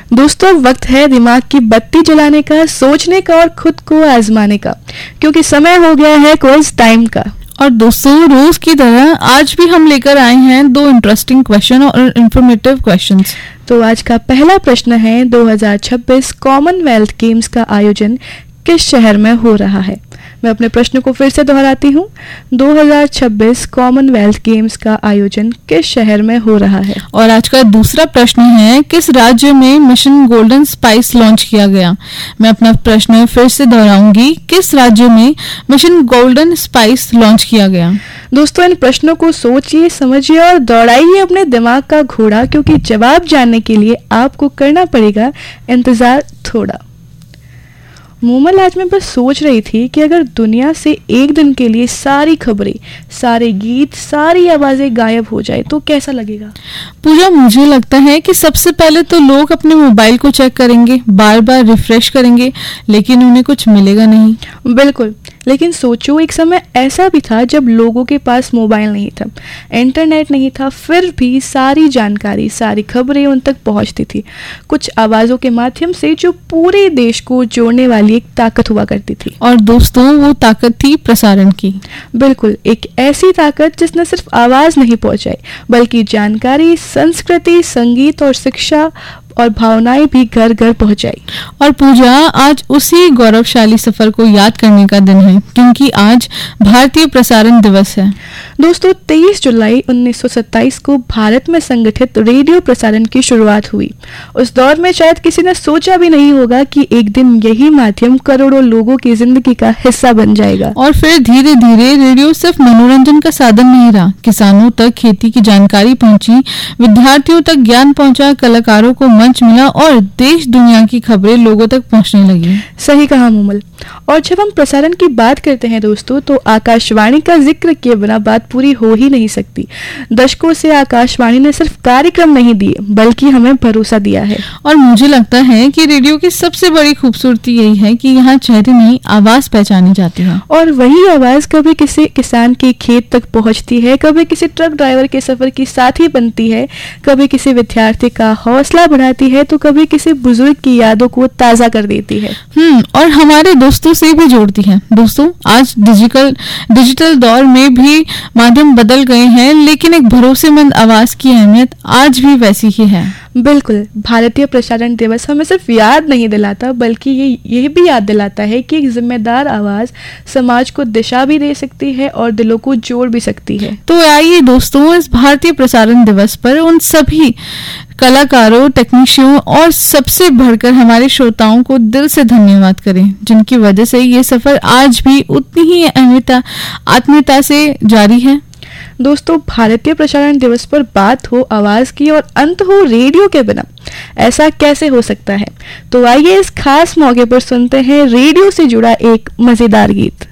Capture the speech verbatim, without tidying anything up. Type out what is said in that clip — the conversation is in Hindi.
दोस्तों, वक्त है दिमाग की बत्ती जलाने का, सोचने का और खुद को आजमाने का, क्योंकि समय हो गया है क्विज टाइम का। और दोस्तों, रोज की तरह आज भी हम लेकर आए हैं दो इंटरेस्टिंग क्वेश्चन और इंफॉर्मेटिव क्वेश्चंस। तो आज का पहला प्रश्न है, दो हज़ार छब्बीस कॉमनवेल्थ गेम्स का आयोजन किस शहर में हो रहा है? मैं अपने प्रश्न को फिर से दोहराती हूँ। दो हज़ार छब्बीस कॉमनवेल्थ गेम्स का आयोजन किस शहर में हो रहा है? और आज का दूसरा प्रश्न है, किस राज्य में मिशन गोल्डन स्पाइस लॉन्च किया गया? मैं अपना प्रश्न फिर से दोहराऊंगी, किस राज्य में मिशन गोल्डन स्पाइस लॉन्च किया गया? दोस्तों, इन प्रश्नों को सोचिए, समझिए और दौड़ाइए अपने दिमाग का घोड़ा, क्योंकि जवाब जानने के लिए आपको करना पड़ेगा इंतजार थोड़ा। मूमल, आज मैं बस सोच रही थी कि अगर दुनिया से एक दिन के लिए सारी खबरें, सारे गीत, सारी आवाजें गायब हो जाए तो कैसा लगेगा? पूजा, मुझे लगता है कि सबसे पहले तो लोग अपने मोबाइल को चेक करेंगे, बार बार रिफ्रेश करेंगे, लेकिन उन्हें कुछ मिलेगा नहीं। बिल्कुल, लेकिन सोचो, एक समय ऐसा भी था जब लोगों के पास मोबाइल नहीं था, इंटरनेट नहीं था, फिर भी सारी जानकारी, सारी खबरें उन तक पहुंचती थी, कुछ आवाज़ों के माध्यम से जो पूरे देश को जोड़ने वाली एक ताकत हुआ करती थी। और दोस्तों, वो ताकत थी प्रसारण की। बिल्कुल, एक ऐसी ताकत जिसने सिर्फ आवाज़ नहीं पहुंचाई, बल्कि जानकारी, संस्कृति, संगीत और शिक्षा और भावनाएं भी घर घर पहुंचाई। और पूजा, आज उसी गौरवशाली सफर को याद करने का दिन है, क्योंकि आज भारतीय प्रसारण दिवस है। दोस्तों, तेईस जुलाई उन्नीस सौ सत्ताईस को भारत में संगठित रेडियो प्रसारण की शुरुआत हुई। उस दौर में शायद किसी ने सोचा भी नहीं होगा कि एक दिन यही माध्यम करोड़ों लोगों की जिंदगी का हिस्सा बन जाएगा। और फिर धीरे धीरे रेडियो सिर्फ मनोरंजन का साधन नहीं रहा, किसानों तक खेती की जानकारी पहुंची, विद्यार्थियों तक ज्ञान पहुंचा, कलाकारों को मंच मिला और देश दुनिया की खबरें लोगों तक पहुंचने लगी। सही कहा मूमल। और जब हम प्रसारण की बात करते हैं दोस्तों, तो आकाशवाणी का जिक्र किए बिना बात पूरी हो ही नहीं सकती। दशकों से आकाशवाणी ने सिर्फ कार्यक्रम नहीं दिए, बल्कि हमें भरोसा दिया है। और मुझे लगता है कि रेडियो की सबसे बड़ी खूबसूरती यही है कि यहाँ चेहरे नहीं, आवाज पहचानी जाती है। और वही आवाज कभी किसी किसान के खेत तक पहुँचती है, कभी किसी ट्रक ड्राइवर के सफर की साथी बनती है, कभी किसी विद्यार्थी का हौसला बढ़ाती है, तो कभी किसी बुजुर्ग की यादों को ताजा कर देती है। हम्म और हमारे दोस्तों से भी जोड़ती है। दोस्तों, आज डिजिटल डिजिटल दौर में भी माध्यम बदल गए हैं, लेकिन एक भरोसेमंद आवाज की अहमियत आज भी वैसी ही है। बिल्कुल, भारतीय प्रसारण दिवस हमें सिर्फ याद नहीं दिलाता, बल्कि ये ये भी याद दिलाता है कि एक जिम्मेदार आवाज समाज को दिशा भी दे सकती है और दिलों को जोड़ भी सकती है। तो आइए दोस्तों, इस भारतीय प्रसारण दिवस पर उन सभी कलाकारों, टेक्नीशियनों और सबसे बढ़कर हमारे श्रोताओं को दिल से धन्यवाद करें, जिनकी वजह से ये सफर आज भी उतनी ही अहमियता आत्मीयता से जारी है। दोस्तों, भारतीय प्रसारण दिवस पर बात हो आवाज की और अंत हो रेडियो के बिना, ऐसा कैसे हो सकता है? तो आइए इस खास मौके पर सुनते हैं रेडियो से जुड़ा एक मजेदार गीत।